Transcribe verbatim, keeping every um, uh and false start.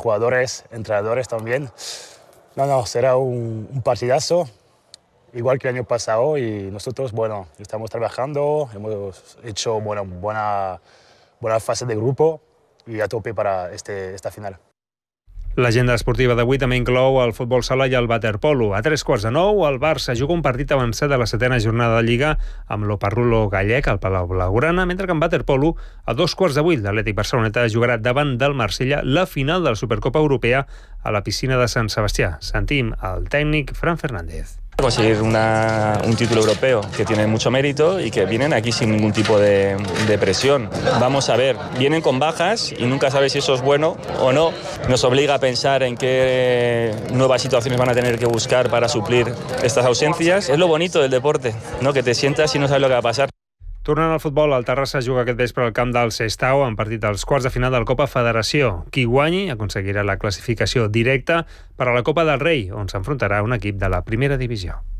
jugadores, entrenadores también. No, no, será un, un partidazo, igual que el año pasado, y nosotros, bueno, estamos trabajando, hemos hecho bueno, buena, buena fase de grupo y a tope para este, esta final. L'agenda esportiva d'avui també inclou el futbol sala i el waterpolo. A tres quarts de nou, el Barça juga un partit avançat de la setena jornada de Lliga amb l'Oparrulo gallec al Palau Blaugrana, mentre que en waterpolo, a dos quarts de vuit, l'Atlètic Barceloneta jugarà davant del Marsella la final de la Supercopa Europea a la piscina de Sant Sebastià. Sentim el tècnic Fran Fernández. Conseguir una, un título europeo que tiene mucho mérito y que vienen aquí sin ningún tipo de, de presión. Vamos a ver, vienen con bajas y nunca sabes si eso es bueno o no. Nos obliga a pensar en qué nuevas situaciones van a tener que buscar para suplir estas ausencias. Es lo bonito del deporte, ¿no? Que te sientas y no sabes lo que va a pasar. Tornant al futbol, el Terrassa juga aquest vespre al camp del Sestao en partit dels quarts de final del Copa Federació. Qui guanyi aconseguirà la classificació directa per a la Copa del Rei, on s'enfrontarà un equip de la primera divisió.